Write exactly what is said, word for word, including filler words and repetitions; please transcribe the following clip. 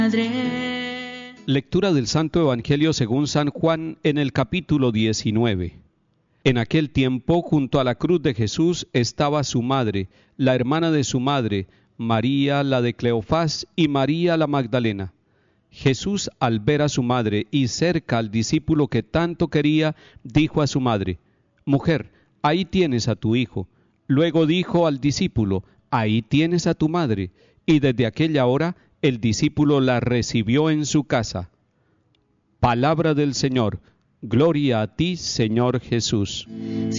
Lectura del Santo Evangelio según San Juan en el capítulo diecinueve. En aquel tiempo, junto a la cruz de Jesús, estaba su madre, la hermana de su madre, María la de Cleofás y María la Magdalena. Jesús, al ver a su madre y cerca al discípulo que tanto quería, dijo a su madre: «Mujer, ahí tienes a tu hijo». Luego dijo al discípulo: «Ahí tienes a tu madre». Y desde aquella hora el discípulo la recibió en su casa. Palabra del Señor. Gloria a ti, Señor Jesús.